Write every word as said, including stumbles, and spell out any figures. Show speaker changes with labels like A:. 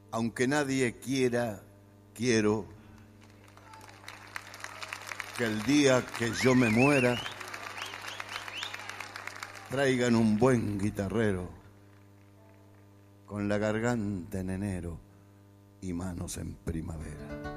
A: Aunque nadie quiera, quiero que el día que yo me muera traigan un buen guitarrero con la garganta en enero y manos en primavera.